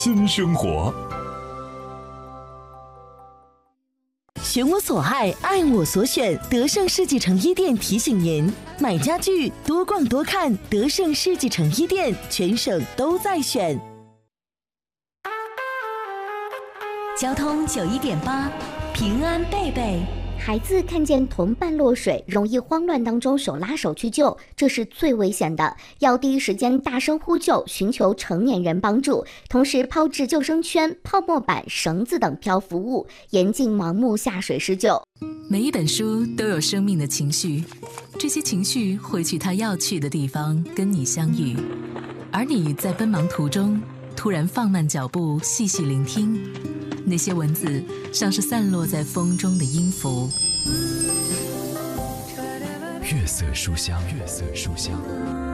新生活。 选我所爱，爱我所选。德胜世纪城一店提醒您：买家具多逛多看，德胜世纪城一店，全省都在选。 交通91.8，平安贝贝。 孩子看见同伴落水，容易慌乱当中手拉手去救，这是最危险的。要第一时间大声呼救，寻求成年人帮助，同时抛掷救生圈、泡沫板、绳子等漂浮物，严禁盲目下水施救。 每一本书都有生命的情绪，这些情绪会去它要去的地方跟你相遇，而你在奔忙途中突然放慢脚步，细细聆听。那些文字像是散落在风中的音符。 月色书香，月色书香。